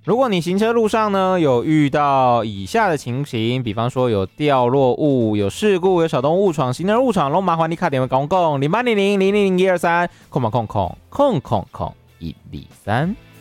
如果你行车路上呢有遇到以下的情形，比方说有掉落物、有事故、有小动物误闯、行人误闯，都麻烦你打电话公共0800000123，空123。